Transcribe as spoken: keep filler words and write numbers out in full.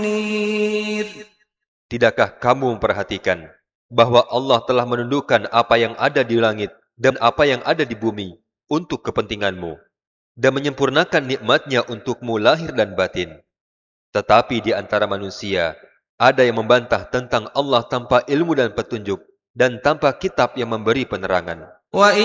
Tidakkah kamu memperhatikan bahwa Allah telah menundukkan apa yang ada di langit dan apa yang ada di bumi untuk kepentinganmu dan menyempurnakan nikmatnya untukmu lahir dan batin. Tetapi di antara manusia ada yang membantah tentang Allah tanpa ilmu dan petunjuk dan tanpa kitab yang memberi penerangan.